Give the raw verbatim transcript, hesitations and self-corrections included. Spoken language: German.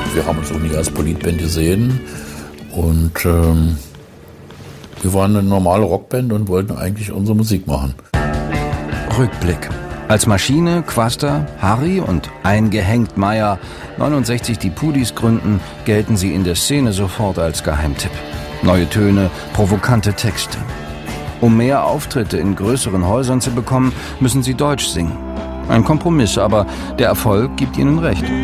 Wir haben uns auch nie als Politband gesehen und ähm, wir waren eine normale Rockband und wollten eigentlich unsere Musik machen. Rückblick. Als Maschine, Quaster, Harry und eingehängt Meier neunundsechzig die Pudis gründen, gelten sie in der Szene sofort als Geheimtipp. Neue Töne, provokante Texte. Um mehr Auftritte in größeren Häusern zu bekommen, müssen sie Deutsch singen. Ein Kompromiss, aber der Erfolg gibt ihnen recht.